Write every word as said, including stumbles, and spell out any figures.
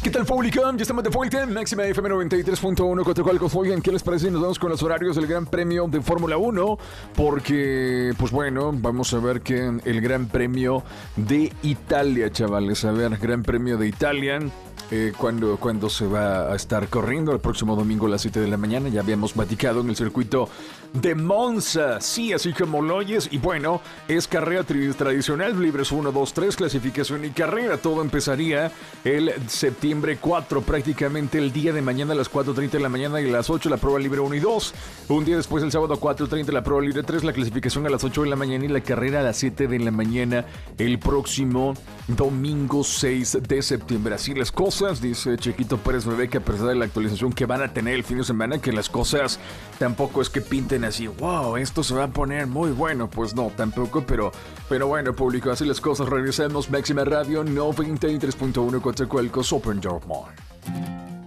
¿Qué tal, público? Ya estamos de vuelta en Máxima F M noventa y tres punto uno, Coatzacoalcos. Oigan, ¿qué les parece? Nos vamos con los horarios del Gran Premio de Fórmula uno, porque, pues bueno, vamos a ver que el Gran Premio de Italia, chavales, a ver, Gran Premio de Italia. Eh, cuando, cuando se va a estar corriendo el próximo domingo a las siete de la mañana. Ya habíamos platicado en el circuito de Monza, sí, así como lo oyes. Y bueno, es carrera tri- tradicional, libres uno, dos, tres, clasificación y carrera. Todo empezaría el septiembre cuatro, prácticamente el día de mañana a las cuatro treinta de la mañana, y a las ocho la prueba libre uno y dos. Un día después, el sábado cuatro treinta, la prueba libre tres, la clasificación a las ocho de la mañana y la carrera a las siete de la mañana el próximo domingo seis de septiembre. Así las cosas. Dice Chiquito Pérez Bebé que a pesar de la actualización que van a tener el fin de semana, que las cosas tampoco es que pinten así, wow, esto se va a poner muy bueno. Pues no, tampoco, pero, pero bueno, público, así las cosas. Regresamos, Máxima Radio noventa y tres punto uno, Coatzacoalcos, Open Your Mind.